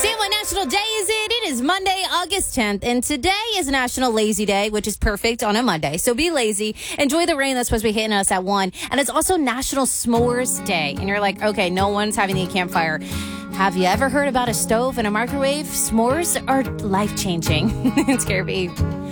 Sam, what national day is it? It is Monday, August 10th, and today is National Lazy Day, which is perfect on a Monday. So be lazy. Enjoy the rain that's supposed to be hitting us at 1. And it's also National S'mores Day. And you're like, okay, no one's having a campfire. Have you ever heard about a stove and a microwave? S'mores are life-changing. It's Carrie B.